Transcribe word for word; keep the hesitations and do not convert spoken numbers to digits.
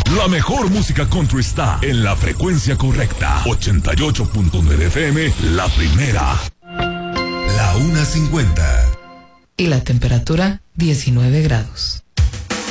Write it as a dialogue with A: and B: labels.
A: La mejor música country está en la frecuencia correcta. ochenta y ocho punto nueve F M, la primera.
B: La una cincuenta.
C: Y la temperatura diecinueve grados.